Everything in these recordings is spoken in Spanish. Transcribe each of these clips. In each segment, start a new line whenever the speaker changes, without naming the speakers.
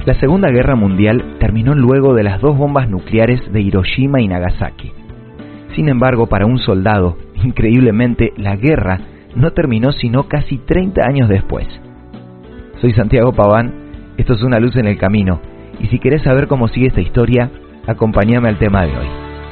La Segunda Guerra Mundial terminó luego de las dos bombas nucleares de Hiroshima y Nagasaki. Sin embargo, para un soldado, increíblemente, la guerra no terminó sino casi 30 años después. Soy Santiago Paván, esto es Una Luz en el Camino, y si querés saber cómo sigue esta historia, acompáñame al tema de hoy.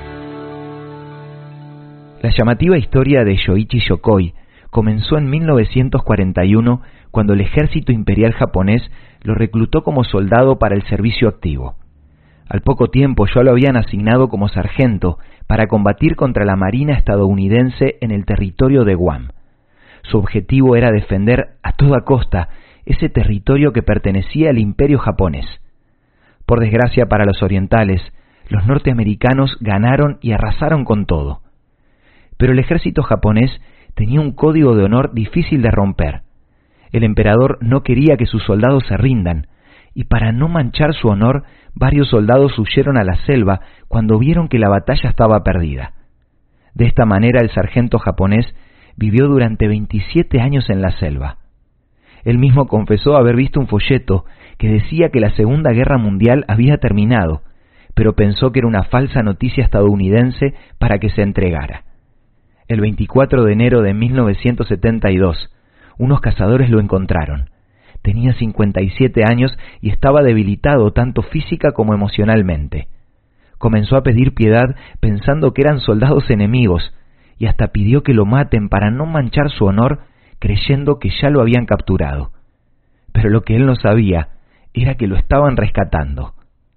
La llamativa historia de Yoichi Yokoi comenzó en 1941 cuando el ejército imperial japonés lo reclutó como soldado para el servicio activo. Al poco tiempo ya lo habían asignado como sargento para combatir contra la marina estadounidense en el territorio de Guam. Su objetivo era defender a toda costa ese territorio que pertenecía al imperio japonés. Por desgracia para los orientales, los norteamericanos ganaron y arrasaron con todo. Pero el ejército japonés tenía un código de honor difícil de romper. El emperador no quería que sus soldados se rindan, y para no manchar su honor, varios soldados huyeron a la selva cuando vieron que la batalla estaba perdida. De esta manera el sargento japonés vivió durante 27 años en la selva. Él mismo confesó haber visto un folleto que decía que la Segunda Guerra Mundial había terminado, pero pensó que era una falsa noticia estadounidense para que se entregara. El 24 de enero de 1972, unos cazadores lo encontraron. Tenía 57 años y estaba debilitado tanto física como emocionalmente. Comenzó a pedir piedad pensando que eran soldados enemigos y hasta pidió que lo maten para no manchar su honor, creyendo que ya lo habían capturado. Pero lo que él no sabía era que lo estaban rescatando.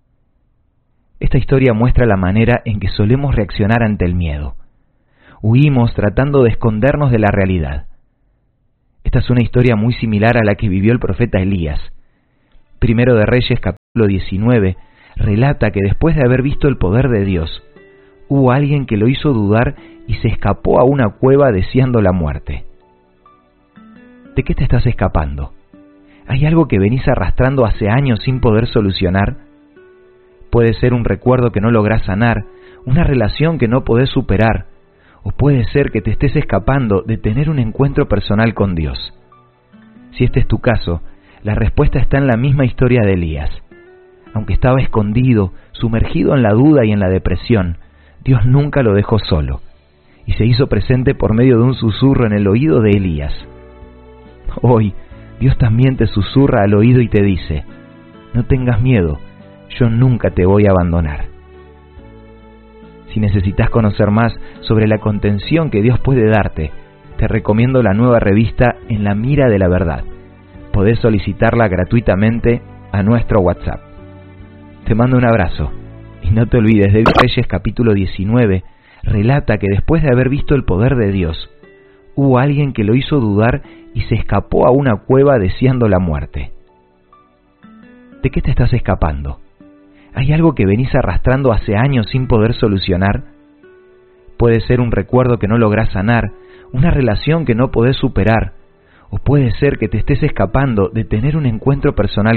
Esta historia muestra la manera en que solemos reaccionar ante el miedo. Huimos tratando de escondernos de la realidad. Esta es una historia muy similar a la que vivió el profeta Elías. Primero de Reyes, capítulo 19, relata que después de haber visto el poder de Dios, hubo alguien que lo hizo dudar y se escapó a una cueva deseando la muerte. ¿De qué te estás escapando? ¿Hay algo que venís arrastrando hace años sin poder solucionar? Puede ser un recuerdo que no lográs sanar, una relación que no podés superar, o puede ser que te estés escapando de tener un encuentro personal con Dios. Si este es tu caso, la respuesta está en la misma historia de Elías. Aunque estaba escondido, sumergido en la duda y en la depresión, Dios nunca lo dejó solo, y se hizo presente por medio de un susurro en el oído de Elías. Hoy, Dios también te susurra al oído y te dice: no tengas miedo, yo nunca te voy a abandonar. Si necesitas conocer más sobre la contención que Dios puede darte, te recomiendo la nueva revista En la Mira de la Verdad. Podés solicitarla gratuitamente a nuestro WhatsApp. Te mando un abrazo, y no te olvides de Reyes capítulo 19, relata que después de haber visto el poder de Dios, hubo alguien que lo hizo dudar y se escapó a una cueva deseando la muerte. ¿De qué te estás escapando? ¿Hay algo que venís arrastrando hace años sin poder solucionar? Puede ser un recuerdo que no lográs sanar, una relación que no podés superar, o puede ser que te estés escapando de tener un encuentro personal